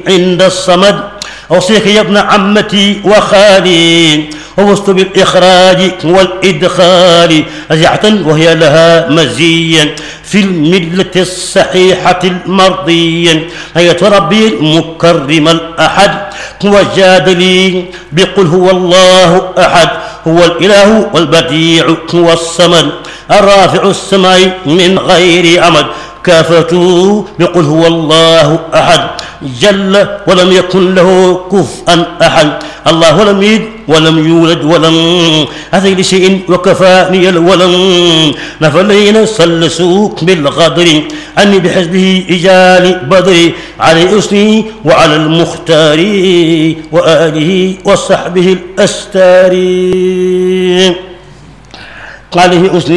عند الصمد أوصيك يا ابن عمتي وخالي ووصت بالإخراج والإدخال رجعة وهي لها مزيا في الملة الصحيحة المرضية هي ربي المكرم الأحد وجاد لي بقل هو الله أحد هو الإله والبديع هو الصمد الرافع السماء من غير أمد كافته بقل هو الله أحد جل ولم يكن له كفءا أحد الله لم يلد ولم يولد ولم أتي لشيء وكفاني الولم نفلين سلسوك بالغدر أني بحزبه إجال بدري على أسني وعلى المختار وآله وصحبه الأستار عليه أسني